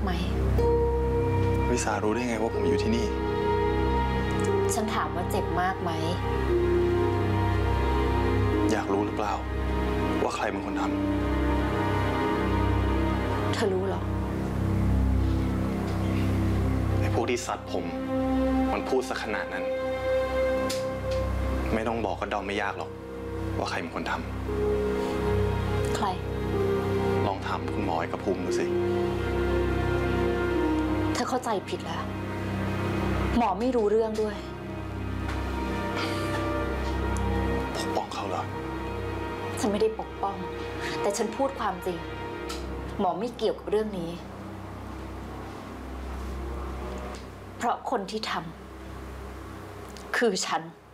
ไหมวิสารู้ได้ไงว่าผมอยู่ที่นี่ฉันถามว่าเจ็บมากไหมอยากรู้หรือเปล่าว่าใครเป็นคนทำเธอรู้เหรอไอ้พวกที่ซัดผมมันพูดซะขนาดนั้นไม่ต้องบอกก็เดาไม่ยากหรอกว่าใครเป็นคนทำใครลองถามคุณหมอเอกภูมิดูสิเธอเข้าใจผิดแล้วหมอไม่รู้เรื่องด้วยปกป้องเขาเหรอฉันไม่ได้ปกป้องแต่ฉันพูดความจริงหมอไม่เกี่ยวกับเรื่องนี้เพราะคนที่ทำคือฉัน